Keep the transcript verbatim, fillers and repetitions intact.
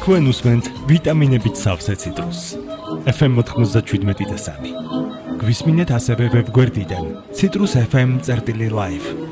თქვენ უსმენთ ვიტამინებით სავსე ციტრუსს. ეფ ემ ოთხმოცდაშვიდმეტი და სამი. გვისმინეთ ასევე ვებგვერდიდან citrus f m წერტილი live.